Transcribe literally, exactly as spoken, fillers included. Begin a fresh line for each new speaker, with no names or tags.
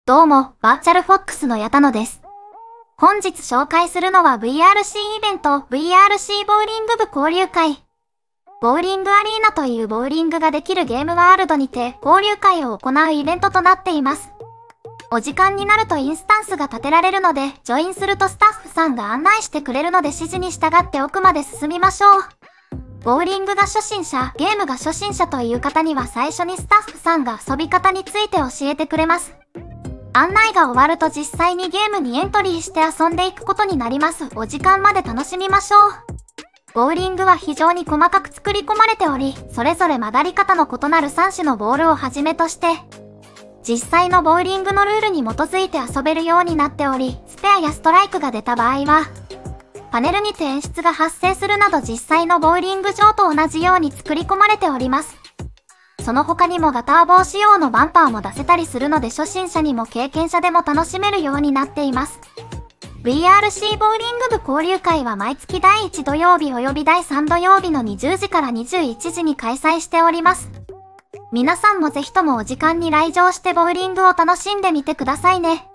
どうも、バーチャルフォックスの矢田野です。本日紹介するのは ブイアールシー イベント ブイアールシー ボウリング部交流会。ボウリングアリーナというボウリングができるゲームワールドにて交流会を行うイベントとなっています。お時間になるとインスタンスが立てられるので、ジョインするとスタッフさんが案内してくれるので指示に従って奥まで進みましょう。ボウリングが初心者、ゲームが初心者という方には最初にスタッフさんが遊び方について教えてくれます。案内が終わると実際にゲームにエントリーして遊んでいくことになります。お時間まで楽しみましょう。ボウリングは非常に細かく作り込まれており、それぞれ曲がり方の異なるさん種のボールをはじめとして、実際のボウリングのルールに基づいて遊べるようになっており、スペアやストライクが出た場合は、パネルにて演出が発生するなど実際のボウリング場と同じように作り込まれております。その他にもガター棒仕様のバンパーも出せたりするので初心者にも経験者でも楽しめるようになっています。ブイアールシー ボウリング部交流会は毎月だいいち土曜日及びだいさん土曜日のにじゅうじからにじゅういちじに開催しております。皆さんもぜひともお時間に来場してボウリングを楽しんでみてくださいね。